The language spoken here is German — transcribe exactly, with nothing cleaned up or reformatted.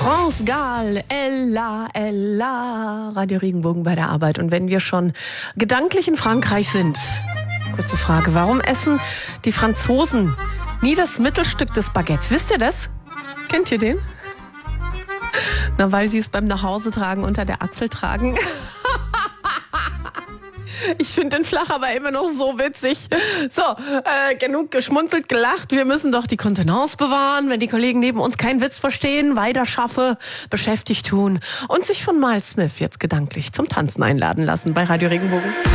France Gall, Ella, Ella, Radio Regenbogen bei der Arbeit. Und wenn wir schon gedanklich in Frankreich sind, kurze Frage, warum essen die Franzosen nie das Mittelstück des Baguettes? Wisst ihr das? Kennt ihr den? Na, weil sie es beim Nachhausetragen unter der Achsel tragen. Ich finde den Flach aber immer noch so witzig. So, äh, genug geschmunzelt, gelacht. Wir müssen doch die Kontenance bewahren, wenn die Kollegen neben uns keinen Witz verstehen, weiter schaffe, beschäftigt tun und sich von Miles Smith jetzt gedanklich zum Tanzen einladen lassen bei Radio Regenbogen.